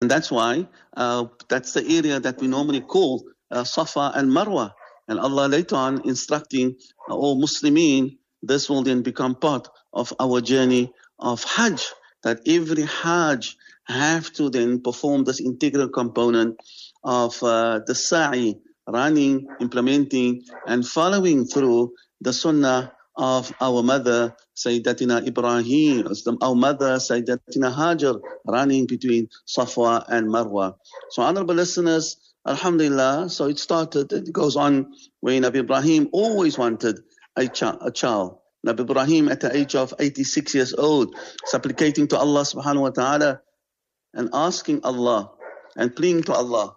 And that's why that's the area that we normally call Safa and Marwa. And Allah later on instructing all Muslimin, this will then become part of our journey of Hajj, that every Hajj have to then perform this integral component of the sa'i, running, implementing, and following through the sunnah of our mother Sayyidatina Ibrahim, our mother Sayyidatina Hajar, running between Safa and Marwa. So honorable listeners, alhamdulillah, so it goes on where Nabi Ibrahim always wanted a child. Nabi Ibrahim at the age of 86 years old, supplicating to Allah subhanahu wa ta'ala and asking Allah and pleading to Allah,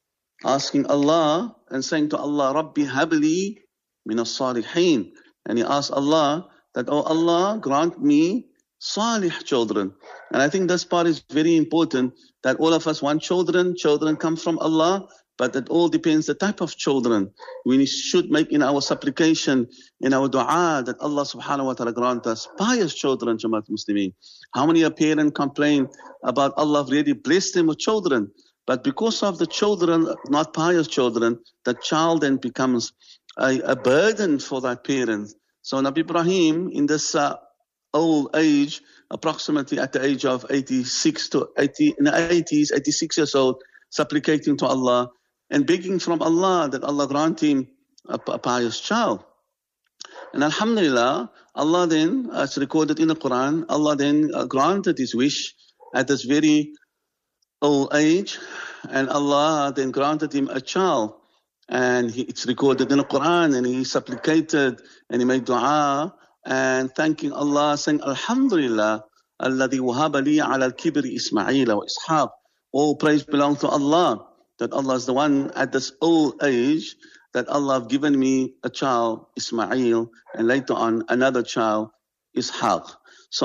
asking Allah and saying to Allah, Rabbi habli min as-salihin. And he asked Allah that, oh Allah, grant me salih children. And I think this part is very important, that all of us want children. Children come from Allah, but it all depends the type of children. We should make in our supplication, in our dua, that Allah subhanahu wa ta'ala grant us pious children, Jamaat Muslimin. How many a parent complain about Allah really blessed them with children, but because of the children, not pious children, the child then becomes a burden for that parent. So Nabi Ibrahim in this old age, approximately at the age of 86 to 80, in the 80s, 86 years old, supplicating to Allah and begging from Allah that Allah grant him a pious child. And alhamdulillah, Allah then, as recorded in the Quran, Allah then granted his wish at this very old age, and Allah then granted him a child. And it's recorded in the Quran, and he supplicated and he made dua and thanking Allah, saying, Alhamdulillah, alladhi wahaba li ala al-kibri Ismaila wa Ishaq. All praise belongs to Allah, that Allah is the one at this old age that Allah have given me a child, Ismail, and later on another child, Ishaq. So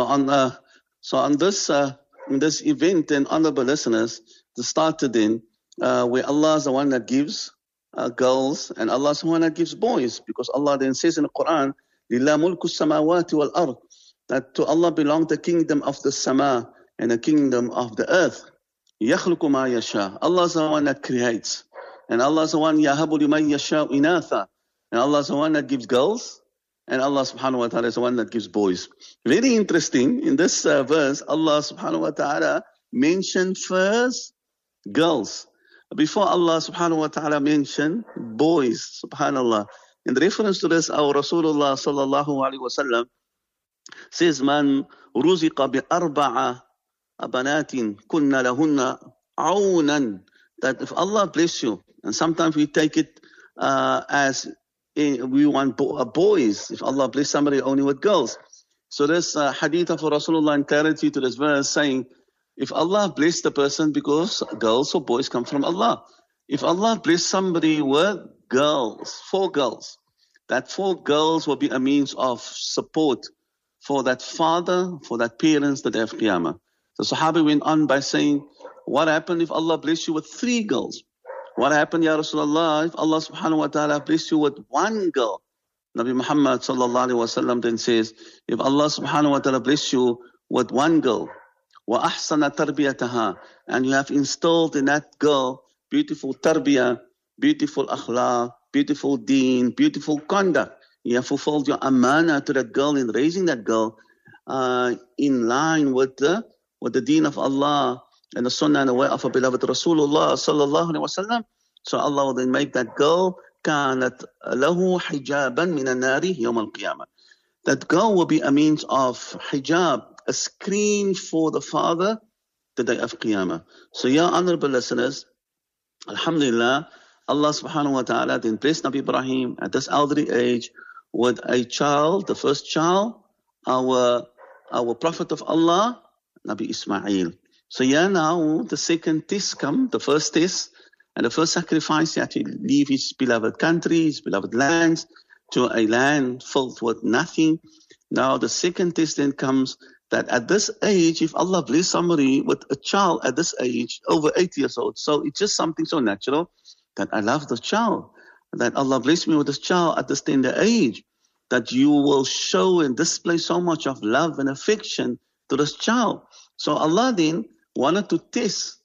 on this in this event, then honorable listeners, the started then where Allah is the one that gives girls, and Allah is the one that gives boys, because Allah then says in the Quran, لِلَّهِ مُلْكُ السَّمَاوَاتِ وَالْأَرْضِ, that to Allah belong the kingdom of the sama and the kingdom of the earth. يَخْلُقُ مَا يَشَاءُ, Allah is the one that creates, and Allah is the one يَهَبُ لِمَنْ يَشَاءُ إِنَاثًا, and Allah is the one that gives girls, and Allah subhanahu wa ta'ala is the one that gives boys. Very interesting, in this verse, Allah subhanahu wa ta'ala mentioned first girls, before Allah subhanahu wa ta'ala mentioned boys, subhanallah. In reference to this, our Rasulullah sallallahu alayhi wa sallam says, Man ruziqa bi arba'a abanatin kunna lahunna awnan, that if Allah bless you, and sometimes we take it as we want boys, if Allah bless somebody only with girls. So this hadith of Rasulullah in clarity to this verse saying, if Allah bless the person, because girls or boys come from Allah. If Allah bless somebody with girls, 4 girls, that 4 girls will be a means of support for that father, for that parents, the day of Qiyamah. The Sahaba went on by saying, what happened if Allah bless you with 3 girls? What happened, Ya Rasulullah, if Allah subhanahu wa ta'ala bless you with 1 girl? Nabi Muhammad sallallahu alayhi wa sallam then says, if Allah subhanahu wa ta'ala bless you with 1 girl, وَأَحْسَنَ تَرْبِيَتَهَا, and you have installed in that girl beautiful tarbiyah, beautiful akhlaq, beautiful deen, beautiful conduct. You have fulfilled your amana to that girl in raising that girl in line with the deen of Allah and the sunnah and the way of our beloved Rasulullah sallallahu alaihi wasallam. So Allah will then make that girl كانت له حجابا من النار يوم القيامة. That girl will be a means of hijab, a screen for the father the day of Qiyamah. So ya honorable listeners, alhamdulillah, Allah subhanahu wa ta'ala then blessed Nabi Ibrahim at this elderly age with a child, the first child, our Prophet of Allah, Nabi Ismail. So yeah, now the second test come, the first test, and the first sacrifice, he had to leave his beloved country, his beloved lands, to a land filled with nothing. Now the second test then comes, that at this age, if Allah bless somebody with a child at this age, over 8 years old, so it's just something so natural that I love the child, that Allah bless me with this child at this tender age, that you will show and display so much of love and affection to this child. So Allah then wanted to test